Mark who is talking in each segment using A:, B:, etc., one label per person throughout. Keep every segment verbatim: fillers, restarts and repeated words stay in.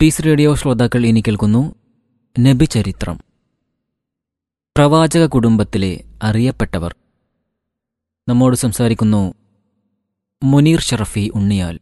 A: Piece radio ശ്രോതാക്കൾ ഇനി കേൾക്കുന്നു നബി ചരിത്രം. പ്രവാചക കുടുംബത്തിലെ അറിയപ്പെട്ടവർ. നമ്മോട് സംസാരിക്കുന്നു മുനീർ ഷറഫി ഉണ്ണിയാൽ.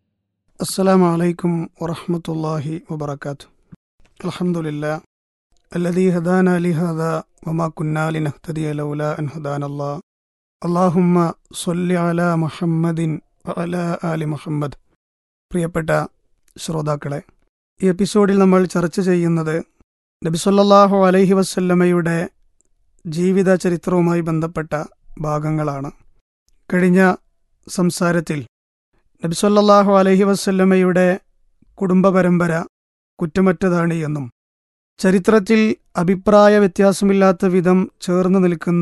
B: അസ്സലാമു അലൈക്കും വറഹ്മത്തുള്ളാഹി വബറകാതുഹു. അൽഹംദുലില്ലാഹ് അല്ലദീ ഹദാനാ ലിഹാദാ വമാ കുന്നാ ലിനഹ്തദിയ ലൗലാ അൻ ഹദാനല്ലാഹ്. അല്ലാഹുമ്മ സ്വല്ലി അലാ മുഹമ്മദിൻ വഅലാ ആലി മുഹമ്മദ്. പ്രിയപ്പെട്ട ശ്രോതാക്കളെ, ഈ എപ്പിസോഡിൽ നമ്മൾ ചർച്ച ചെയ്യുന്നത് നബി സല്ലല്ലാഹു അലൈഹി വസല്ലമയുടെ ജീവിത ചരിത്രവുമായി ബന്ധപ്പെട്ട ഭാഗങ്ങളാണ്. കഴിഞ്ഞ സംസാരത്തിൽ നബി സല്ലല്ലാഹു അലൈഹി വസല്ലമയുടെ കുടുംബ പരമ്പര കുറ്റമറ്റതാണ് എന്നും ചരിത്രത്തിൽ അഭിപ്രായ വ്യത്യാസമില്ലാത്ത വിധം ചേർന്ന് നിൽക്കുന്ന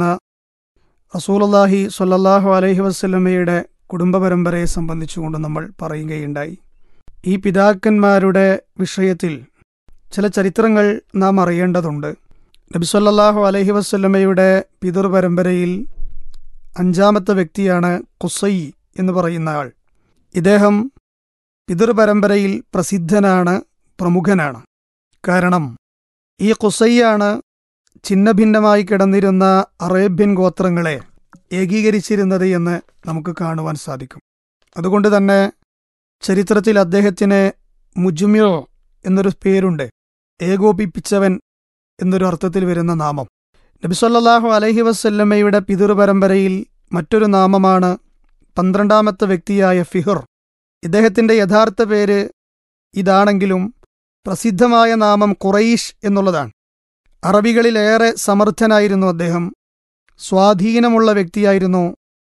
B: റസൂലുള്ളാഹി സ്വല്ലല്ലാഹു അലൈഹി വസല്ലമയുടെ കുടുംബ പരമ്പരയെ സംബന്ധിച്ചുകൊണ്ട് നമ്മൾ പറയുകയുണ്ടായി. ഈ പിതാക്കന്മാരുടെ വിഷയത്തിൽ ചില ചരിത്രങ്ങൾ നാം അറിയേണ്ടതുണ്ട്. നബി സല്ലല്ലാഹു അലൈഹി വസല്ലമയുടെ പിതൃപരമ്പരയിൽ അഞ്ചാമത്തെ വ്യക്തിയാണ് ഖുസൈ എന്ന് പറയുന്ന ആൾ. ഇദ്ദേഹം പിതൃപരമ്പരയിൽ പ്രസിദ്ധനാണ്, പ്രമുഖനാണ്. കാരണം ഈ ഖുസൈയാണ് ഛിന്നഭിന്നമായി കിടന്നിരുന്ന അറേബ്യൻ ഗോത്രങ്ങളെ ഏകീകരിച്ചിരുന്നത് എന്ന് നമുക്ക് കാണുവാൻ സാധിക്കും. അതുകൊണ്ട് തന്നെ ചരിത്രത്തിൽ അദ്ദേഹത്തിന് മുജ്മിഉ എന്നൊരു പേരുണ്ട്, ഏകോപിപ്പിച്ചവൻ എന്നൊരു അർത്ഥത്തിൽ വരുന്ന നാമം. നബി സല്ലല്ലാഹു അലൈഹി വസല്ലമയുടെ പിതൃപരമ്പരയിൽ മറ്റൊരു നാമമാണ് പന്ത്രണ്ടാമത്തെ വ്യക്തിയായ ഫിഹ്ർ. ഇദ്ദേഹത്തിൻ്റെ യഥാർത്ഥ പേര് ഇതാണെങ്കിലും പ്രസിദ്ധമായ നാമം ഖുറൈഷ് എന്നുള്ളതാണ്. അറബികളിലേറെ സമർത്ഥനായിരുന്നു അദ്ദേഹം. സ്വാധീനമുള്ള വ്യക്തിയായിരുന്നു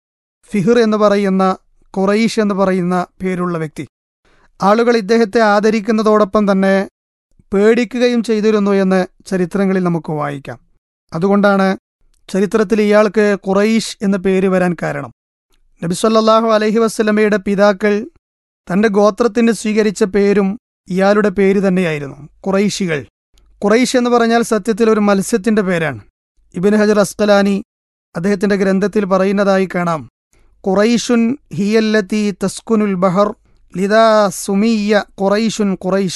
B: ഫിഹ്ർ എന്ന് പറയുന്ന, ഖുറൈഷ് എന്ന് പറയുന്ന പേരുള്ള വ്യക്തി. ആളുകൾ ഇദ്ദേഹത്തെ ആദരിക്കുന്നതോടൊപ്പം തന്നെ പേടിക്കുകയും ചെയ്തിരുന്നു എന്ന് ചരിത്രങ്ങളിൽ നമുക്ക് വായിക്കാം. അതുകൊണ്ടാണ് ചരിത്രത്തിൽ ഇയാൾക്ക് ഖുറൈഷ് എന്ന പേര് വരാൻ കാരണം. നബി സല്ലല്ലാഹു അലൈഹി വസല്ലമയുടെ പിതാക്കൾ തൻ്റെ ഗോത്രത്തിന് സ്വീകരിച്ച പേരും ഇയാളുടെ പേര് തന്നെയായിരുന്നു, ഖുറൈശികൾ. ഖുറൈഷ് എന്ന് പറഞ്ഞാൽ സത്യത്തിൽ ഒരു മത്സ്യത്തിൻ്റെ പേരാണ്. ഇബ്നു ഹജർ അസ്ഖലാനി അദ്ദേഹത്തിൻ്റെ ഗ്രന്ഥത്തിൽ പറയുന്നതായി കാണാം, ഖുറൈഷുൻ ഹിയല്ലതി തസ്കുനുൽ ബഹർ ലിദാ സുമിയ്യ ഖുറൈഷുൻ ഖുറൈഷ.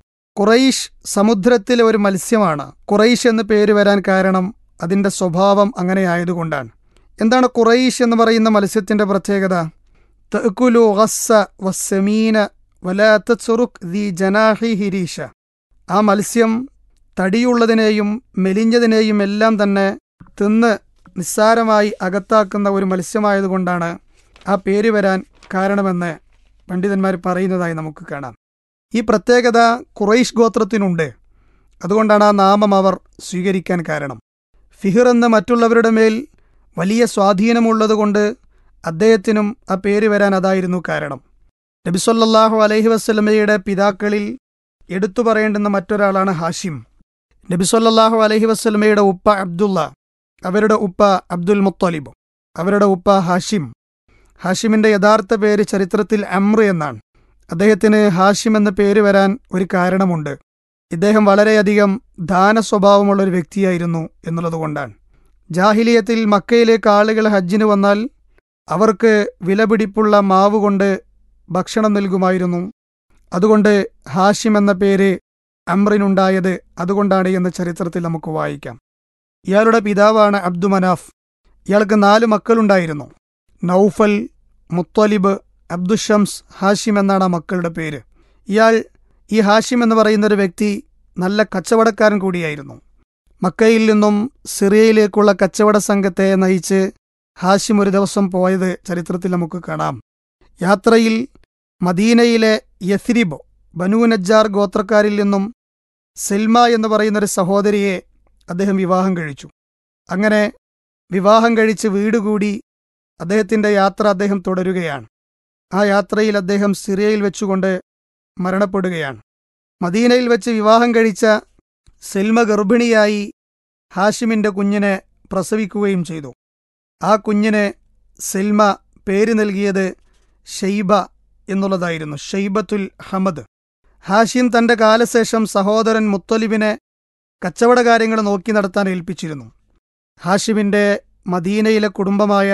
B: ഖുറൈഷ് സമുദ്രത്തിലെ ഒരു മത്സ്യമാണ്. ഖുറൈഷ് എന്ന് പേര് വരാൻ കാരണം അതിൻ്റെ സ്വഭാവം അങ്ങനെയായതുകൊണ്ടാണ്. എന്താണ് ഖുറൈഷ് എന്ന് പറയുന്ന മത്സ്യത്തിൻ്റെ പ്രത്യേകത? തഅകുലു ഗസ്സ വസ്സമീന വലാ തത്റുക് ദി ജനാഹി ഹിരീഷ. ആ മത്സ്യം തടിയുള്ളതിനെയും മെലിഞ്ഞതിനെയും എല്ലാം തന്നെ തിന്ന് നിസ്സാരമായി അകത്താക്കുന്ന ഒരു മത്സ്യമായതുകൊണ്ടാണ് ആ പേര് വരാൻ കാരണമെന്ന് പണ്ഡിതന്മാർ പറയുന്നതായി നമുക്ക് കാണാം. ഈ പ്രത്യേകത ഖുറൈഷ് ഗോത്രത്തിനുണ്ട്. അതുകൊണ്ടാണ് ആ നാമം അവർ സ്വീകരിക്കാൻ കാരണം. ഫിഹ്ർ എന്ന് മറ്റുള്ളവരുടെ മേൽ വലിയ സ്വാധീനമുള്ളതുകൊണ്ട് അദ്ദേഹത്തിനും ആ പേര് വരാൻ അതായിരുന്നു കാരണം. നബി സല്ലല്ലാഹു അലൈഹി വസല്ലമയുടെ പിതാക്കളിൽ എടുത്തു പറയേണ്ടുന്ന മറ്റൊരാളാണ് ഹാഷിം. നബി സല്ലല്ലാഹു അലൈഹി വസല്ലമയുടെ ഉപ്പ അബ്ദുള്ള, അവരുടെ ഉപ്പ അബ്ദുൽ മുത്തലിബ്, അവരുടെ ഉപ്പ ഹാഷിം. ഹാഷിമിൻ്റെ യഥാർത്ഥ പേര് ചരിത്രത്തിൽ അമ്ർ എന്നാണ്. അദ്ദേഹത്തിന് ഹാഷിം എന്ന പേര് വരാൻ ഒരു കാരണമുണ്ട്. ഇദ്ദേഹം വളരെയധികം ദാന സ്വഭാവമുള്ളൊരു വ്യക്തിയായിരുന്നു എന്നുള്ളതുകൊണ്ടാണ്. ജാഹിലിയത്തിൽ മക്കയിലേക്ക് ആളുകൾ ഹജ്ജിന് വന്നാൽ അവർക്ക് വിലപിടിപ്പുള്ള മാവ് കൊണ്ട് ഭക്ഷണം നൽകുമായിരുന്നു. അതുകൊണ്ട് ഹാഷിം എന്ന പേര് അമ്രിനുണ്ടായത് അതുകൊണ്ടാണ് എന്ന് ചരിത്രത്തിൽ നമുക്ക് വായിക്കാം. ഇയാളുടെ പിതാവാണ് അബ്ദു മനാഫ്. ഇയാൾക്ക് നാല് മക്കളുണ്ടായിരുന്നു. നൗഫൽ, മുത്തലിബ്, അബ്ദുഷംസ്, ഹാഷിം എന്നാണ് ആ മക്കളുടെ പേര്. ഇയാൾ, ഈ ഹാഷിം എന്ന് പറയുന്നൊരു വ്യക്തി നല്ല കച്ചവടക്കാരൻ കൂടിയായിരുന്നു. മക്കയിൽ നിന്നും സിറിയയിലേക്കുള്ള കച്ചവട സംഘത്തെ നയിച്ച് ഹാഷിം ഒരു ദിവസം പോയത് ചരിത്രത്തിൽ നമുക്ക് കാണാം. യാത്രയിൽ മദീനയിലെ യസ്രിബ്, ബനൂ നജ്ജാർ ഗോത്രക്കാരിൽ നിന്നും സെൽമ എന്ന് പറയുന്നൊരു സഹോദരിയെ അദ്ദേഹം വിവാഹം കഴിച്ചു. അങ്ങനെ വിവാഹം കഴിച്ച് വീടുകൂടി അദ്ദേഹത്തിൻ്റെ യാത്ര അദ്ദേഹം തുടരുകയാണ്. ആ യാത്രയിൽ അദ്ദേഹം സിറിയയിൽ വെച്ചുകൊണ്ട് മരണപ്പെടുകയാണ്. മദീനയിൽ വെച്ച് വിവാഹം കഴിച്ച സെൽമ ഗർഭിണിയായി ഹാഷിമിൻ്റെ കുഞ്ഞിനെ പ്രസവിക്കുകയും ചെയ്തു. ആ കുഞ്ഞിന് സെൽമ പേര് നൽകിയത് ഷെയ്ബ എന്നുള്ളതായിരുന്നു, ഷെയ്ബത്തുൽ ഹമദ്. ഹാഷിം തൻ്റെ കാലശേഷം സഹോദരൻ മുത്തലിബിനെ കച്ചവട കാര്യങ്ങൾ നോക്കി നടത്താൻ ഏൽപ്പിച്ചിരുന്നു. ഹാഷിമിൻ്റെ മദീനയിലെ കുടുംബമായ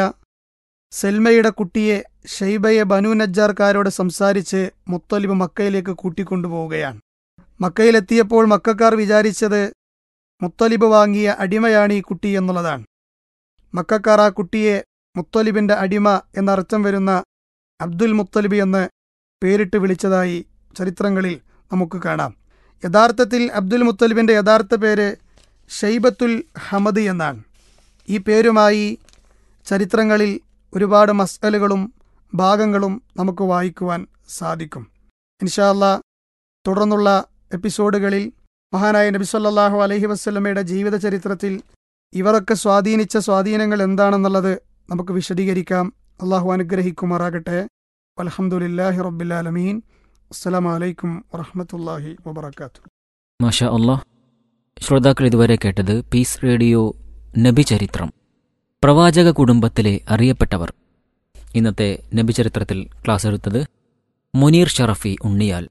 B: സെൽമയുടെ കുട്ടിയെ ഷെയ്ബയെ ബനൂ നജ്ജാർക്കാരോട് സംസാരിച്ച് മുത്തലിബ് മക്കയിലേക്ക് കൂട്ടിക്കൊണ്ടുപോവുകയാണ്. മക്കയിലെത്തിയപ്പോൾ മക്കക്കാർ വിചാരിച്ചത് മുത്തലിബ് വാങ്ങിയ അടിമയാണ് ഈ കുട്ടി എന്നുള്ളതാണ്. മക്കക്കാർ ആ കുട്ടിയെ മുത്തലിബിൻ്റെ അടിമ എന്നർത്ഥം വരുന്ന അബ്ദുൽ മുത്തലിബ് എന്ന് പേരിട്ട് വിളിച്ചതായി ചരിത്രങ്ങളിൽ നമുക്ക് കാണാം. യഥാർത്ഥത്തിൽ അബ്ദുൽ മുത്തലിബിൻ്റെ യഥാർത്ഥ പേര് ഷൈബത്തുൽ ഹമദ് എന്നാണ്. ഈ പേരുമായി ചരിത്രങ്ങളിൽ ഒരുപാട് മസ്അലുകളും ഭാഗങ്ങളും നമുക്ക് വായിക്കുവാൻ സാധിക്കും. ഇൻഷാ അല്ലാഹ് തുടർന്നുള്ള എപ്പിസോഡുകളിൽ മഹാനായ നബി സല്ലല്ലാഹു അലൈഹി വസല്ലമയുടെ ജീവിത ചരിത്രത്തിൽ ഇവരൊക്കെ സ്വാധീനിച്ച സ്വാധീനങ്ങൾ എന്താണെന്നുള്ളത് നമുക്ക് വിശദീകരിക്കാം. അള്ളാഹു അനുഗ്രഹിക്കുമാറാകട്ടെ. അൽഹംദുലില്ലാഹി റബ്ബിൽ ആലമീൻ. അസ്സലാമു അലൈക്കും വറഹ്മത്തുള്ളാഹി വബറകാതുഹു.
A: മാഷാ അല്ലാഹ്. ശ്രോതാക്കൾ ഇതുവരെ കേട്ടത് പീസ് റേഡിയോ നബി ചരിത്രം. പ്രവാചക കുടുംബത്തിലെ അറിയപ്പെട്ടവർ. ഇന്നത്തെ നബി ചരിത്രത്തിൽ ക്ലാസ് എടുത്തത് മുനീർ ഷറഫി ഉണ്ണിയാൽ.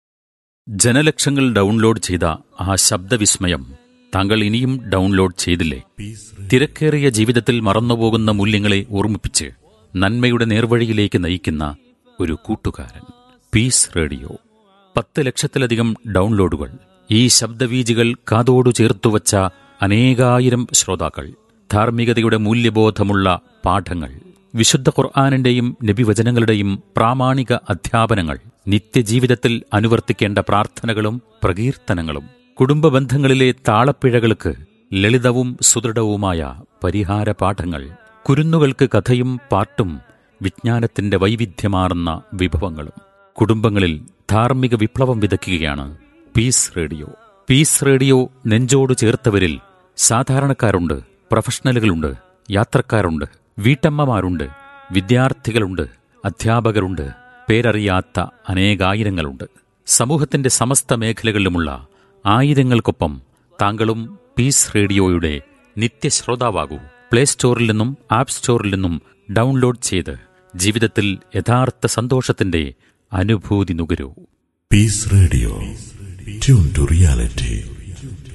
C: ജനലക്ഷങ്ങൾ ഡൗൺലോഡ് ചെയ്ത ആ ശബ്ദവിസ്മയം താങ്കൾ ഇനിയും ഡൗൺലോഡ് ചെയ്തില്ലേ? തിരക്കേറിയ ജീവിതത്തിൽ മറന്നുപോകുന്ന മൂല്യങ്ങളെ ഓർമ്മിപ്പിച്ച് നന്മയുടെ നേർവഴിയിലേക്ക് നയിക്കുന്ന ഒരു കൂട്ടുകാരൻ. Piece radio. പത്ത് ലക്ഷത്തിലധികം ഡൗൺലോഡുകൾ. ഈ ശബ്ദവീജികൾ കാതോടു ചേർത്തുവച്ച അനേകായിരം ശ്രോതാക്കൾ. ധാർമ്മികതയുടെ മൂല്യബോധമുള്ള പാഠങ്ങൾ, വിശുദ്ധ ഖുർആനിന്റെയും നബിവചനങ്ങളുടെയും പ്രാമാണിക അധ്യാപനങ്ങൾ, നിത്യജീവിതത്തിൽ അനുവർത്തിക്കേണ്ട പ്രാർത്ഥനകളും പ്രകീർത്തനങ്ങളും, കുടുംബ ബന്ധങ്ങളിലെ താളപ്പിഴകൾക്ക് ലളിതവും സുദൃഢവുമായ പരിഹാര പാഠങ്ങൾ, കുരുന്നുകൾക്ക് കഥയും പാട്ടും വിജ്ഞാനത്തിന്റെ വൈവിധ്യമാർന്ന വിഭവങ്ങളും. കുടുംബങ്ങളിൽ ധാർമ്മിക വിപ്ലവം വിതയ്ക്കുകയാണ് പീസ് റേഡിയോ. പീസ് റേഡിയോ നെഞ്ചോട് ചേർത്തവരിൽ സാധാരണക്കാരുണ്ട്, പ്രൊഫഷണലുകളുണ്ട്, യാത്രക്കാരുണ്ട്, വീട്ടമ്മമാരുണ്ട്, വിദ്യാർത്ഥികളുണ്ട്, അധ്യാപകരുണ്ട്, പേരറിയാത്ത അനേകായിരങ്ങളുണ്ട്. സമൂഹത്തിന്റെ സമസ്ത മേഖലകളിലുമുള്ള ആയിരങ്ങൾക്കൊപ്പം താങ്കളും പീസ് റേഡിയോയുടെ നിത്യശ്രോതാവാകൂ. പ്ലേ സ്റ്റോറിൽ നിന്നും ആപ്പ് സ്റ്റോറിൽ നിന്നും ഡൗൺലോഡ് ചെയ്ത് ജീവിതത്തിൽ യഥാർത്ഥ സന്തോഷത്തിന്റെ അനുഭൂതി നുകരൂ.
D: Piece radio, tune to reality.